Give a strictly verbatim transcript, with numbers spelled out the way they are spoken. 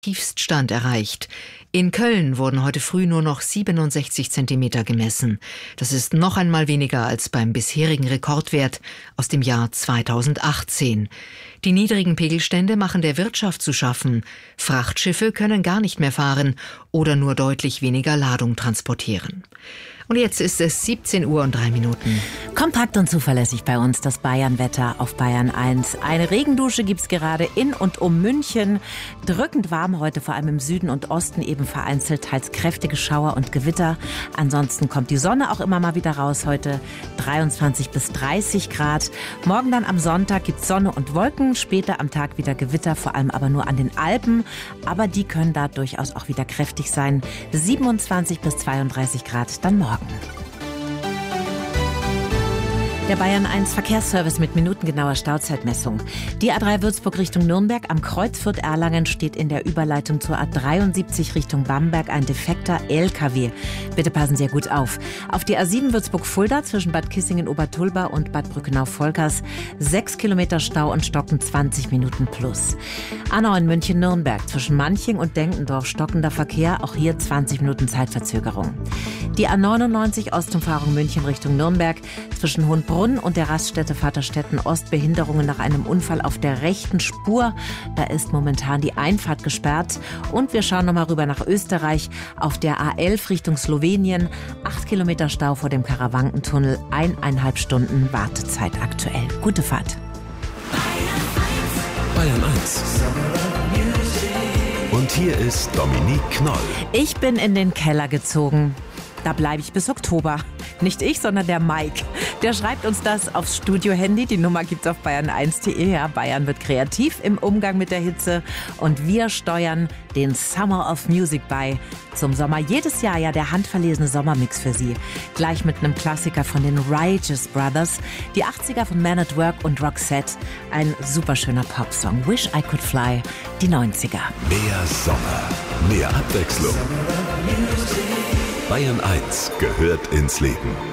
Tiefststand erreicht. In Köln wurden heute früh nur noch siebenundsechzig Zentimeter gemessen. Das ist noch einmal weniger als beim bisherigen Rekordwert aus dem Jahr zweitausendachtzehn. Die niedrigen Pegelstände machen der Wirtschaft zu schaffen. Frachtschiffe können gar nicht mehr fahren oder nur deutlich weniger Ladung transportieren. Und jetzt ist es siebzehn Uhr und drei Minuten. Kompakt und zuverlässig bei uns das Bayern-Wetter auf Bayern eins. Eine Regendusche gibt's gerade in und um München. Drückend warm heute, vor allem im Süden und Osten, eben vereinzelt teils kräftige Schauer und Gewitter. Ansonsten kommt die Sonne auch immer mal wieder raus heute. dreiundzwanzig bis dreißig Grad. Morgen dann am Sonntag gibt's Sonne und Wolken. Später am Tag wieder Gewitter, vor allem aber nur an den Alpen. Aber die können da durchaus auch wieder kräftig sein. siebenundzwanzig bis zweiunddreißig Grad dann morgen. Der Bayern eins Verkehrsservice mit minutengenauer Stauzeitmessung. Die A drei Würzburg Richtung Nürnberg am Kreuz Fürth-Erlangen steht in der Überleitung zur A dreiundsiebzig Richtung Bamberg ein defekter L K W. Bitte passen Sie gut auf. Auf die A sieben Würzburg-Fulda zwischen Bad Kissingen-Obertulba und Bad Brückenau-Volkers sechs Kilometer Stau und stocken zwanzig Minuten plus. A neun München-Nürnberg zwischen Manching und Denkendorf stockender Verkehr, auch hier zwanzig Minuten Zeitverzögerung. Die A neunundneunzig Ostumfahrung München Richtung Nürnberg zwischen Hohenbrunn und der Raststätte Vaterstetten Ost Behinderungen nach einem Unfall auf der rechten Spur. Da ist momentan die Einfahrt gesperrt. Und wir schauen nochmal rüber nach Österreich. Auf der A elf Richtung Slowenien. Acht Kilometer Stau vor dem Karawankentunnel. Eineinhalb Stunden Wartezeit aktuell. Gute Fahrt. Bayern eins. Und hier ist Dominique Knoll. Ich bin in den Keller gezogen. Da bleibe ich bis Oktober. Nicht ich, sondern der Mike. Der schreibt uns das aufs Studio-Handy. Die Nummer gibt's auf bayern eins punkt de. Ja, Bayern wird kreativ im Umgang mit der Hitze. Und wir steuern den Summer of Music bei. Zum Sommer jedes Jahr ja der handverlesene Sommermix für Sie. Gleich mit einem Klassiker von den Righteous Brothers. Die achtziger von Man at Work und Roxette. Ein superschöner Popsong. Wish I Could Fly. Die neunziger. Mehr Sommer. Mehr Abwechslung. Bayern eins gehört ins Leben.